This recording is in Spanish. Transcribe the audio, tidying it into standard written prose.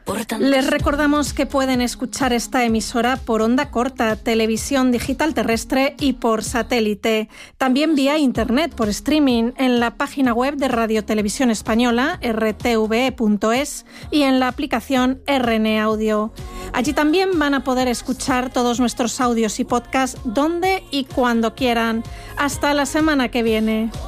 Les recordamos que pueden escuchar esta emisora por onda corta, televisión digital terrestre y por satélite. También vía internet por streaming en la página web de Radio Televisión Española, rtve.es, y en la aplicación RN Audio. Allí también van a poder escuchar todos nuestros audios y podcasts donde y cuando quieran. Hasta la semana que viene.